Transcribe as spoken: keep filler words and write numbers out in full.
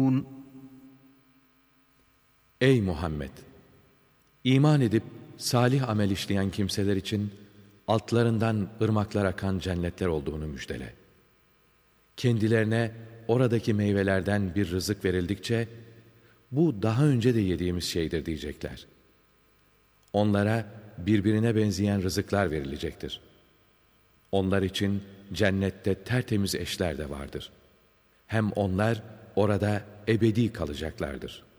Ey Muhammed! İman edip salih amel işleyen kimseler için altlarından ırmaklar akan cennetler olduğunu müjdele. Kendilerine oradaki meyvelerden bir rızık verildikçe, bu daha önce de yediğimiz şeydir diyecekler. Onlara birbirine benzeyen rızıklar verilecektir. Onlar için cennette tertemiz eşler de vardır. Hem onlar orada ebedi kalacaklardır.